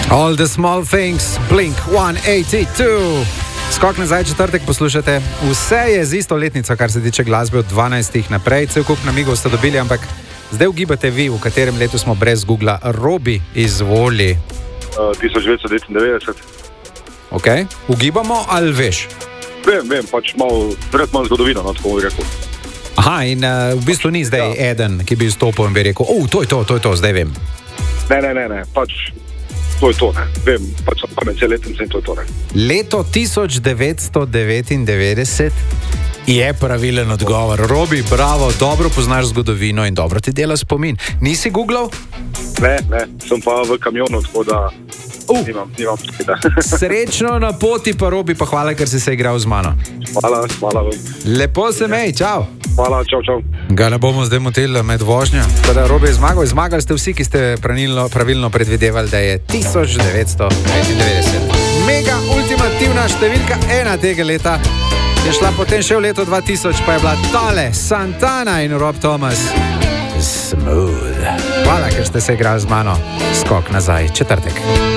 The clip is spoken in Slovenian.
All the small things, Blink 182. Skok nazaj, četrtek poslušate. Vse je z isto letnico, kar se tiče glasbe od 12 naprej. Cel kup namigov ste dobili, ampak zdaj ugibate vi, v katerem letu smo brez Googla. Robi, izvoli. 1999. Ok, ugibamo ali veš? Vem, pač malo zgodovino, no, tako bi rekel. Aha, in v bistvu ni zdaj eden, ki bi izstopil in bi rekel, to je to, zdaj vem. Ne, pač to je to, ne. Vem, pač sem pamet cel letnice in to je to, ne. Leto 1999 je pravilen odgovor. Robi, bravo, dobro poznaš zgodovino in dobro ti dela spomin. Nisi googlal? Ne, sem pa v kamionu, tako da nimam tukaj, da. Srečno na poti pa, Robi, pa hvala, ker si se igral z mano. Hvala vam. Lepo se mej, čau. Hvala, čau. Ga ne bomo zdaj motili med vožnjo. Teda Robi je zmagal, zmagali ste vsi, ki ste pravilno predvidevali, da je 1999. Mega ultimativna številka 1 tega leta. Je šla potem še v leto 2000, pa je bila tale Santana in Rob Thomas. Smooth. Hvala, ker ste se igrali z mano. Skok nazaj, četrtek.